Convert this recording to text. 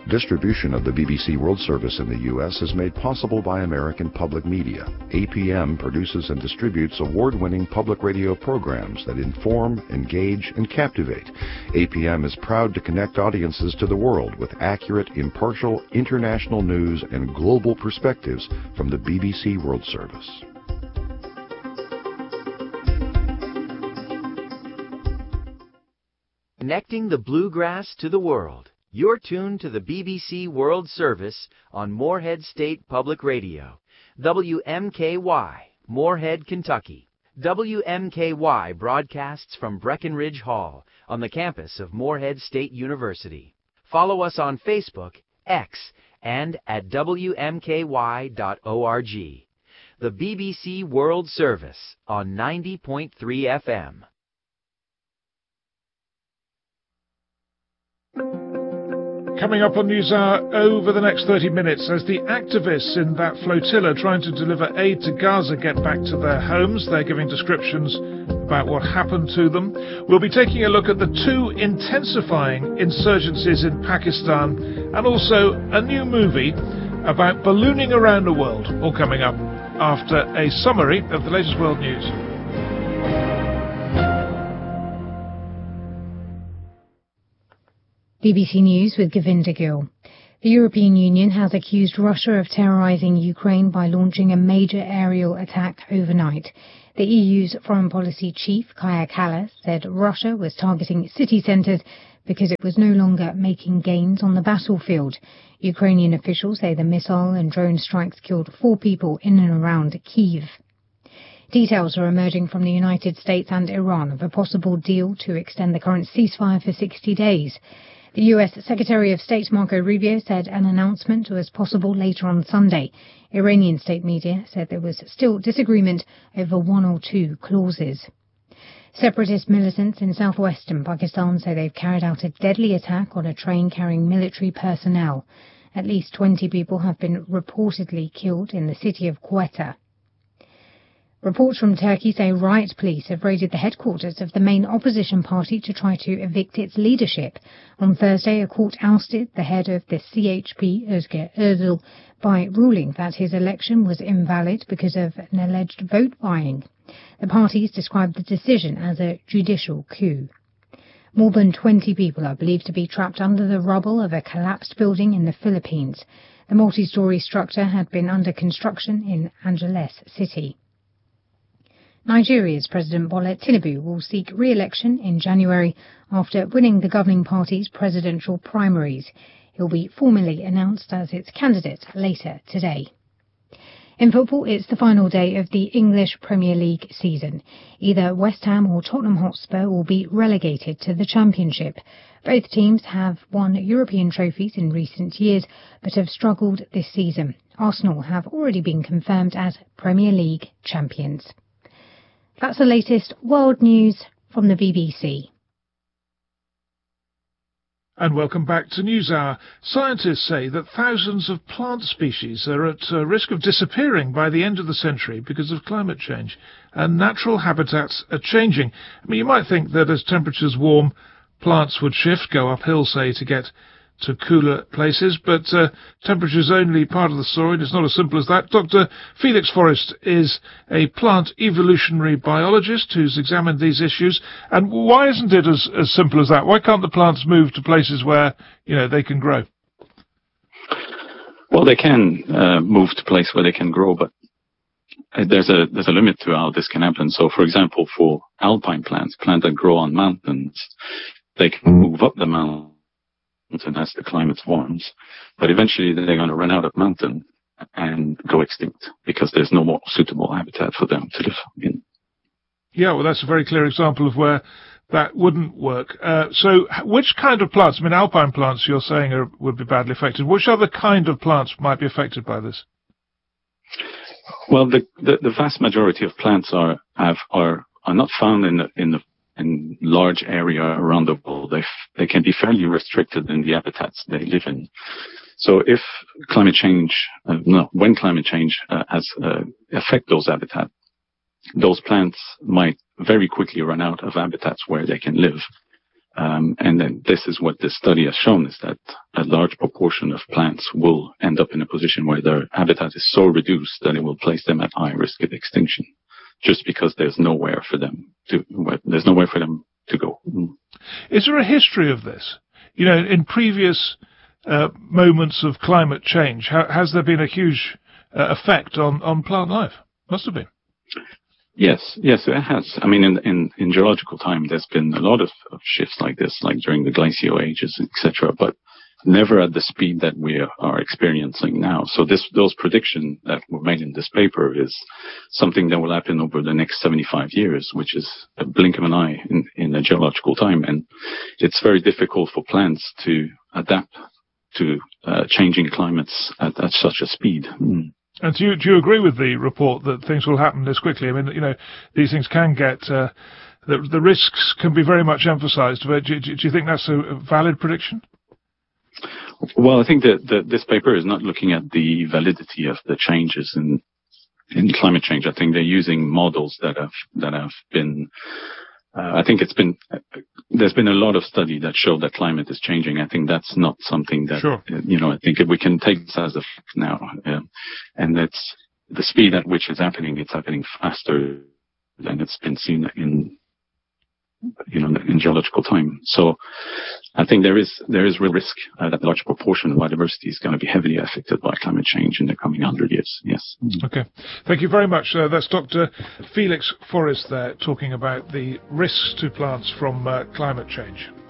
Distribution of the BBC World Service in the U.S. is made possible by American Public Media. APM produces and distributes award-winning public radio programs that inform, engage, and captivate. APM is proud to connect audiences to the world with accurate, impartial, international news and global perspectives from the BBC World Service. Connecting the bluegrass to the world. You're tuned to the BBC World Service on Morehead State Public Radio. WMKY, Morehead, Kentucky. WMKY broadcasts from Breckenridge Hall on the campus of Morehead State University. Follow us on Facebook, X, and at WMKY.org. The BBC World Service on 90.3 FM. Coming up on NewsHour over the next 30 minutes, as the activists in that flotilla trying to deliver aid to Gaza get back to their homes, they're giving descriptions about what happened to them. We'll be taking a look at the two intensifying insurgencies in Pakistan and also a new movie about ballooning around the world, all coming up after a summary of the latest world news. BBC News with Govinda Gill. The European Union has accused Russia of terrorizing Ukraine by launching a major aerial attack overnight. The EU's foreign policy chief, Kaja Kallas, said Russia was targeting city centres because it was no longer making gains on the battlefield. Ukrainian officials say the missile and drone strikes killed 4 people in and around Kyiv. Details are emerging from the United States and Iran of a possible deal to extend the current ceasefire for 60 days. The U.S. Secretary of State Marco Rubio said an announcement was possible later on Sunday. Iranian state media said there was still disagreement over 1 or 2 clauses. Separatist militants in southwestern Pakistan say they've carried out a deadly attack on a train carrying military personnel. At least 20 people have been reportedly killed in the city of Quetta. Reports from Turkey say riot police have raided the headquarters of the main opposition party to try to evict its leadership. On Thursday, a court ousted the head of the CHP, Özgür Özel, by ruling that his election was invalid because of an alleged vote buying. The parties described the decision as a judicial coup. More than 20 people are believed to be trapped under the rubble of a collapsed building in the Philippines. The multi-story structure had been under construction in Angeles City. Nigeria's President Bola Tinubu will seek re-election in January after winning the governing party's presidential primaries. He'll be formally announced as its candidate later today. In football, it's the final day of the English Premier League season. Either West Ham or Tottenham Hotspur will be relegated to the Championship. Both teams have won European trophies in recent years, but have struggled this season. Arsenal have already been confirmed as Premier League champions. That's the latest world news from the BBC. And welcome back to NewsHour. Scientists say that thousands of plant species are at risk of disappearing by the end of the century because of climate change, and natural habitats are changing. I mean, you might think that as temperatures warm, plants would shift, go uphill, say, to get to cooler places, but temperature is only part of the story, and it's not as simple as that. Dr. Felix Forrest is a plant evolutionary biologist who's examined these issues. And why isn't it as simple as that? Why can't the plants move to places where, they can grow? Well, they can move to a place where they can grow, but there's a limit to how this can happen. So, for example, for alpine plants that grow on mountains, they can move up the mountain and as the climate warms, but eventually they're going to run out of mountain and go extinct because there's no more suitable habitat for them to live in. Yeah, well, that's a very clear example of where that wouldn't work. So which kind of plants, alpine plants you're saying would be badly affected. Which other kind of plants might be affected by this? Well, the vast majority of plants are not found in large area around the world. They can be fairly restricted in the habitats they live in. So if climate change, when climate change has affect those habitats, those plants might very quickly run out of habitats where they can live. And then this is what this study has shown, is that a large proportion of plants will end up in a position where their habitat is so reduced that it will place them at high risk of extinction, just because there's nowhere for them to go. Is there a history of this? You know, in previous moments of climate change, has there been a huge effect on plant life? Must have been. Yes, it has. I mean, in geological time, there's been a lot of shifts like this, like during the glacial ages, etc., but never at the speed that we are experiencing now. So those predictions that were made in this paper is something that will happen over the next 75 years, which is a blink of an eye in the geological time. And it's very difficult for plants to adapt to changing climates at such a speed. And do you agree with the report that things will happen this quickly? I mean, you know, these things can get, the risks can be very much emphasized, but do you think that's a valid prediction? Well, I think that this paper is not looking at the validity of the changes in climate change. I think they're using models that have been, I think there's been a lot of study that show that climate is changing. I think that's not something that, sure. I think we can take this as a fact now. And that's the speed at which it's happening faster than it's been seen in geological time. So I think there is real risk that a large proportion of biodiversity is going to be heavily affected by climate change in the coming 100 years. Yes. Okay. Thank you very much. That's Dr. Felix Forrest there talking about the risks to plants from climate change.